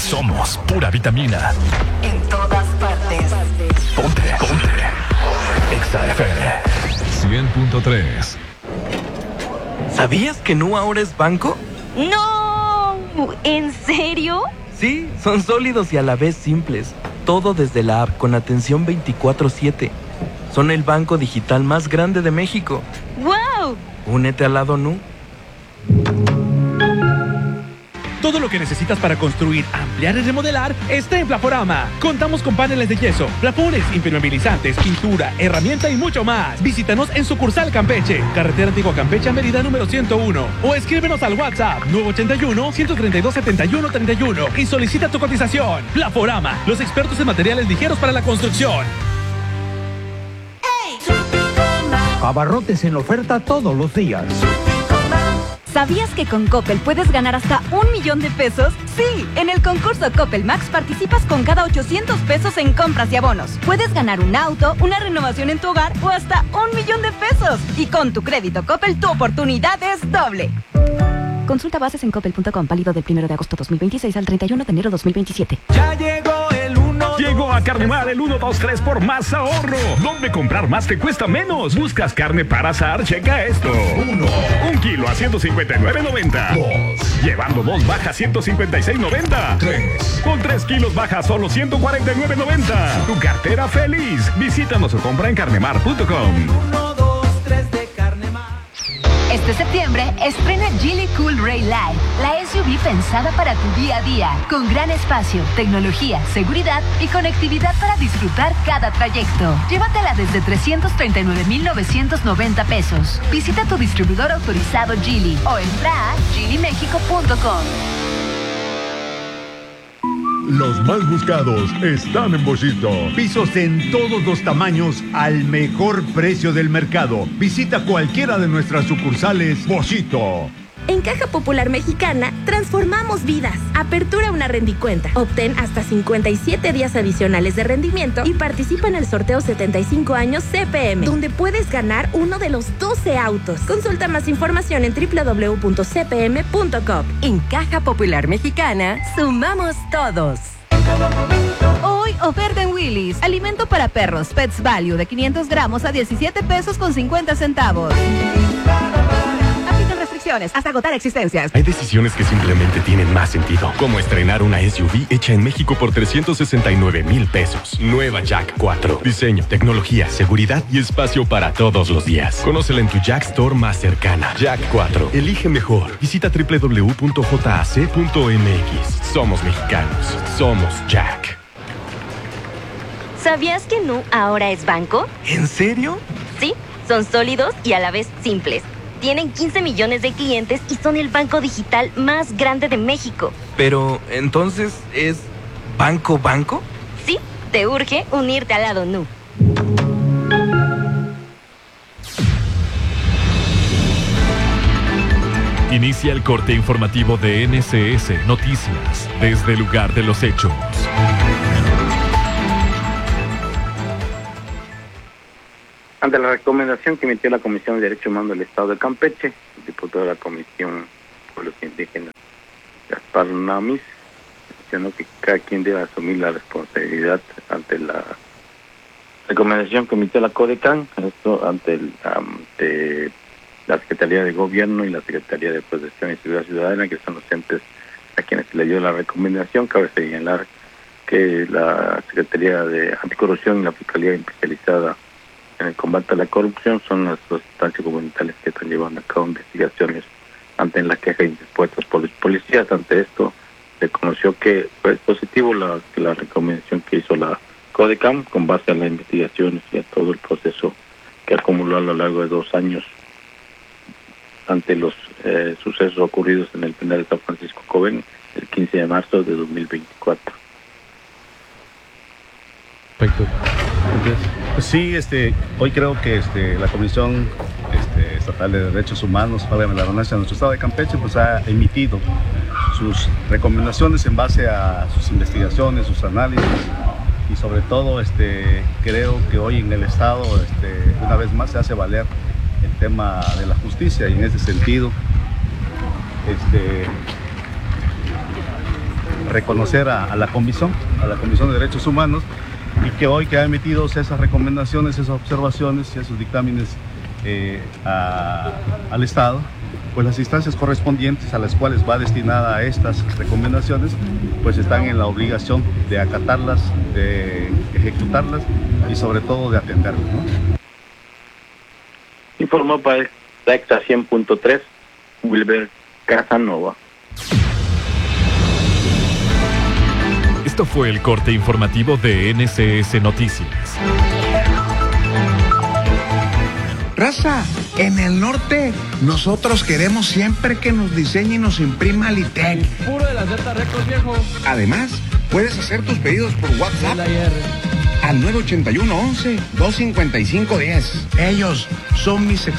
Somos pura vitamina. En todas partes. Ponte. Exa FM 100.3. ¿Sabías que Nu ahora es banco? ¡No! ¿En serio? Sí, son sólidos y a la vez simples. Todo desde la app con atención 24/7. Son el banco digital más grande de México. ¡Wow! Únete al lado Nu. Todo lo que necesitas para construir, ampliar y remodelar está en Plaforama. Contamos con paneles de yeso, plafones, impermeabilizantes, pintura, herramienta y mucho más. Visítanos en sucursal Campeche, carretera Antigua Campeche a Mérida número 101 o escríbenos al WhatsApp 981-132-7131 y solicita tu cotización. Plaforama, los expertos en materiales ligeros para la construcción. Abarrotes en oferta todos los días. ¿Sabías que con Coppel puedes ganar hasta 1 millón de pesos? Sí, en el concurso Coppel Max participas con cada 800 pesos en compras y abonos. Puedes ganar un auto, una renovación en tu hogar o hasta 1 millón de pesos. Y con tu crédito Coppel, tu oportunidad es doble. Consulta bases en coppel.com, válido del 1 de agosto 2026 al 31 de enero 2027. Ya llegó el 1. Llegó a Carnemar el 1, 2, 3 por más ahorro. ¿Dónde comprar más te cuesta menos? ¿Buscas carne para asar? Checa esto. 1 kilo a 159.90. 2. Llevando 2 baja 156.90. 3. Con 3 kilos baja solo 149.90. Tu cartera feliz. Visítanos o compra en carnemar.com. 1, 2, 3 de Carnemar. Este septiembre estrena Geely Cool Ray Light, la SUV pensada para tu día a día, con gran espacio, tecnología, seguridad y conectividad para disfrutar cada trayecto. Llévatela desde 339.990 pesos. Visita tu distribuidor autorizado Geely o entra a geelymexico.com. Los más buscados están en Boschito. Pisos en todos los tamaños al mejor precio del mercado. Visita cualquiera de nuestras sucursales Boschito. En Caja Popular Mexicana, transformamos vidas. Apertura una rendicuenta. Obtén hasta 57 días adicionales de rendimiento y participa en el sorteo 75 años CPM, donde puedes ganar uno de los 12 autos. Consulta más información en www.cpm.com. En Caja Popular Mexicana, sumamos todos. Hoy oferta en Willy's. Alimento para perros Pets Value de 500 gramos a 17 pesos con 50 centavos. Aplican restricciones hasta agotar existencias. Hay decisiones que simplemente tienen más sentido, como estrenar una SUV hecha en México por 369,000 pesos. Nueva Jack 4. Diseño, tecnología, seguridad y espacio para todos los días. Conócela en tu Jack Store más cercana. Jack 4. Elige mejor. Visita www.jac.mx. Somos mexicanos. Somos Jack. ¿Sabías que Nu ahora es banco? ¿En serio? Sí, son sólidos y a la vez simples. Tienen 15 millones de clientes y son el banco digital más grande de México. Pero, entonces, ¿es banco? Sí, te urge unirte al lado Nu. Inicia el corte informativo de NCS Noticias desde el lugar de los hechos. Ante la recomendación que emitió la Comisión de Derechos Humanos del Estado de Campeche, el diputado de la Comisión de Pueblos Indígenas, Gaspar Namis, mencionó que cada quien debe asumir la responsabilidad ante la recomendación que emitió la CODECAN, esto ante la Secretaría de Gobierno y la Secretaría de Protección y Seguridad Ciudadana, que son los entes a quienes se le dio la recomendación. Cabe señalar que la Secretaría de Anticorrupción y la Fiscalía Especializada en el combate a la corrupción son las dos instancias gubernamentales que están llevando a cabo investigaciones ante las quejas interpuestas por los policías. Ante esto, se conoció que fue positivo la recomendación que hizo la CODECAM con base a las investigaciones y a todo el proceso que acumuló a lo largo de 2 años ante los sucesos ocurridos en el penal de San Francisco Coven el 15 de marzo de 2024. Perfecto. Sí, hoy creo que la Comisión Estatal de Derechos Humanos, para la redundancia, de nuestro estado de Campeche, pues ha emitido sus recomendaciones en base a sus investigaciones, sus análisis, y sobre todo creo que hoy en el estado una vez más se hace valer el tema de la justicia, y en ese sentido reconocer a la Comisión de Derechos Humanos, y que hoy que ha emitido esas recomendaciones, esas observaciones y esos dictámenes al Estado, pues las instancias correspondientes a las cuales va destinada estas recomendaciones, pues están en la obligación de acatarlas, de ejecutarlas y sobre todo de atenderlas, ¿no? Informó para Exa 100.3 Wilber Casanova. Esto fue el corte informativo de NCS Noticias. Raza, en el norte, nosotros queremos siempre que nos diseñe y nos imprima Litec. Puro de la Z Records, viejo. Además, puedes hacer tus pedidos por WhatsApp al 981 11 255 10. Ellos son mis